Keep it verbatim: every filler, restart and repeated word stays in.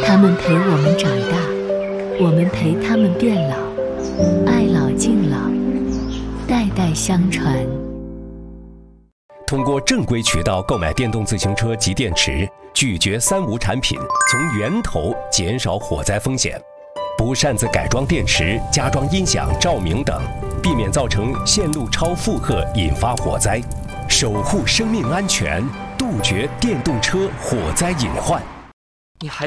他们陪我们长大，我们陪他们变老，爱老敬老，代代相传。 通过正规渠道购买电动自行车及电池，拒绝三无产品，从源头减少火灾风险。不擅自改装电池、加装音响、照明等，避免造成线路超负荷引发火灾，守护生命安全，杜绝电动车火灾隐患。 你还